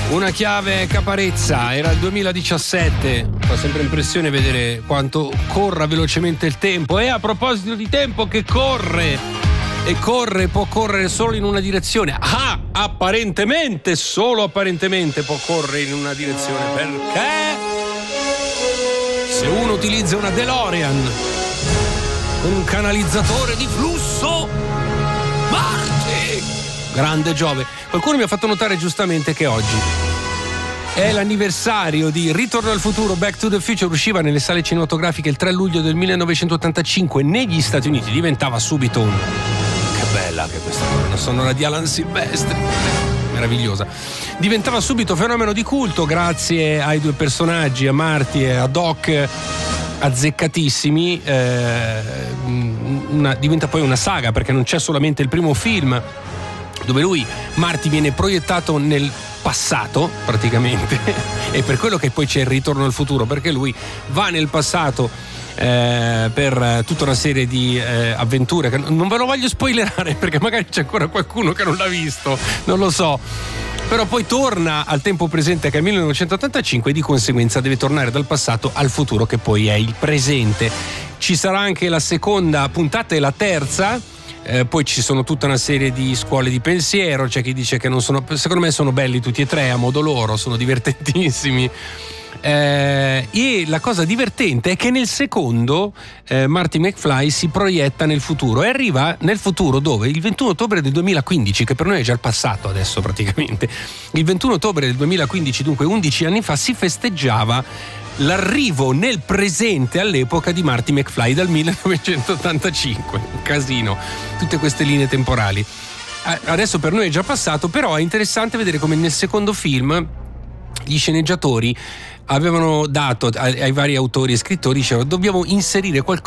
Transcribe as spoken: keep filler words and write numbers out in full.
Una chiave caparezza, era il duemiladiciassette, fa sempre impressione vedere quanto corra velocemente il tempo. E a proposito di tempo che corre e corre, può correre solo in una direzione. Ah, apparentemente, solo apparentemente può correre in una direzione, perché se uno utilizza una DeLorean con un canalizzatore di flusso, Marty, grande Giove. Qualcuno mi ha fatto notare giustamente che oggi è l'anniversario di Ritorno al futuro, Back to the Future. Usciva nelle sale cinematografiche il tre luglio del millenovecentottantacinque negli Stati Uniti, diventava subito un... Che bella che questa colonna sonora di Alan Silvestri, meravigliosa. Diventava subito fenomeno di culto grazie ai due personaggi, a Marty e a Doc, azzeccatissimi. Eh, una, diventa poi una saga, perché non c'è solamente il primo film dove lui, Marty, viene proiettato nel passato praticamente e per quello che poi c'è il Ritorno al futuro, perché lui va nel passato eh, per tutta una serie di eh, avventure che non ve lo voglio spoilerare perché magari c'è ancora qualcuno che non l'ha visto, non lo so, però poi torna al tempo presente che è il millenovecentottantacinque e di conseguenza deve tornare dal passato al futuro che poi è il presente. Ci sarà anche la seconda puntata e la terza. Eh, poi ci sono tutta una serie di scuole di pensiero, c'è chi dice che non sono, secondo me sono belli tutti e tre a modo loro, sono divertentissimi. Eh, e la cosa divertente è che nel secondo eh, Marty McFly si proietta nel futuro e arriva nel futuro dove il ventuno ottobre del duemilaquindici, che per noi è già il passato adesso praticamente, il ventuno ottobre del duemilaquindici, dunque undici anni fa, si festeggiava l'arrivo nel presente all'epoca di Marty McFly dal millenovecentottantacinque. Un casino, tutte queste linee temporali. Adesso per noi è già passato, però è interessante vedere come nel secondo film gli sceneggiatori avevano dato ai, ai vari autori e scrittori, dicevano dobbiamo inserire qualcosa